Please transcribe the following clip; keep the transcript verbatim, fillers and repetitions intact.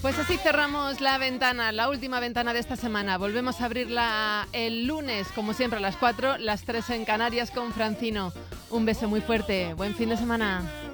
Pues así cerramos la ventana, la última ventana de esta semana. Volvemos a abrirla el lunes, como siempre, a las cuatro, las tres en Canarias con Francino. Un beso muy fuerte. Buen fin de semana.